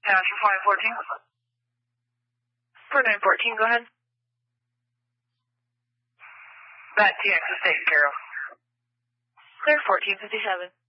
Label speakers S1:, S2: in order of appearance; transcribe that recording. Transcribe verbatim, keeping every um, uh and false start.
S1: Dash for five fourteen.
S2: For nine fourteen, go ahead.
S1: That T X is taken care of.
S2: Clear fourteen fifty-seven.